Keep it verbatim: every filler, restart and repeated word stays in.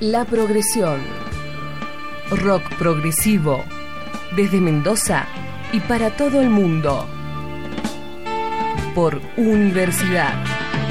La Progresión. Rock progresivo. Desde Mendoza y para todo el mundo. Por Universidad.